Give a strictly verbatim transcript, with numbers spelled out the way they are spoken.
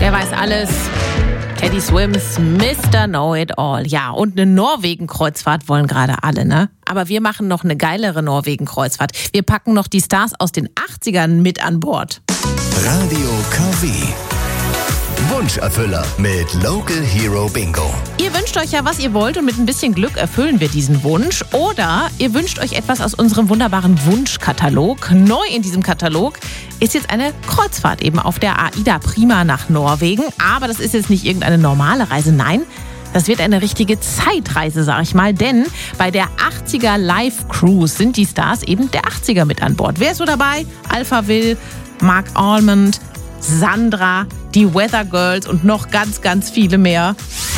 Der weiß alles. Teddy Swims, Mister Know-it-all. Ja, und eine Norwegen-Kreuzfahrt wollen gerade alle, ne? Aber wir machen noch eine geilere Norwegen-Kreuzfahrt. Wir packen noch die Stars aus den achtzigern mit an Bord. Radio K W. Wunscherfüller mit Local Hero Bingo. Ihr wünscht euch ja, was ihr wollt, und mit ein bisschen Glück erfüllen wir diesen Wunsch. Oder ihr wünscht euch etwas aus unserem wunderbaren Wunschkatalog. Neu in diesem Katalog ist jetzt eine Kreuzfahrt eben auf der AIDA Prima nach Norwegen. Aber das ist jetzt nicht irgendeine normale Reise, nein. Das wird eine richtige Zeitreise, sag ich mal, denn bei der achtziger Live Cruise sind die Stars eben der achtziger mit an Bord. Wer ist so dabei? Alpha Will, Mark Almond, Sandra, die Weather Girls und noch ganz, ganz viele mehr.